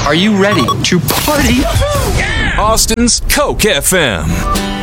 Are you ready to party? Austin's Coke FM.